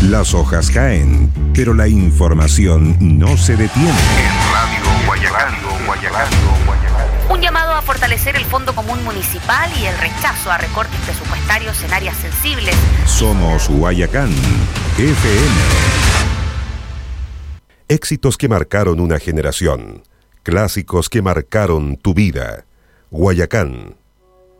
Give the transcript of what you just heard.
Las hojas caen, pero la información no se detiene. En Radio Guayacán. Un llamado a fortalecer el Fondo Común Municipal y el rechazo a recortes presupuestarios en áreas sensibles. Somos Guayacán FM. Éxitos que marcaron una generación. Clásicos que marcaron tu vida. Guayacán